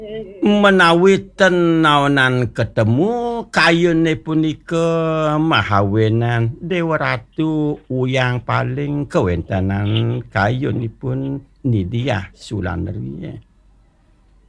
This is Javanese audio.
Menawi tenaonan ketemu kayune punika mahawenan Dewa Ratu Uyang paling kewentanan kayunipun Nidia Sulandari.